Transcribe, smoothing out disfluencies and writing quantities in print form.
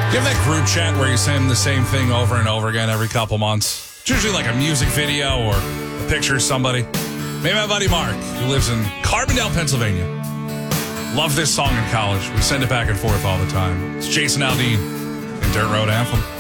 You have that group chat where you send the same thing over and over again every couple months? It's usually like a music video or a picture of somebody. Maybe my buddy Mark, who lives in Carbondale, Pennsylvania. Loved this song in college. We send it back and forth all the time. It's Jason Aldean and Dirt Road Anthem.